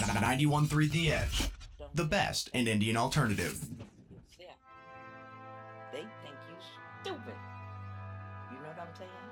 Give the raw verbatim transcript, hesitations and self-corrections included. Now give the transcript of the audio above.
ninety-one point three The Edge, Don't the say best in Indian alternative. yeah. They think you stupid. You know what I'm saying?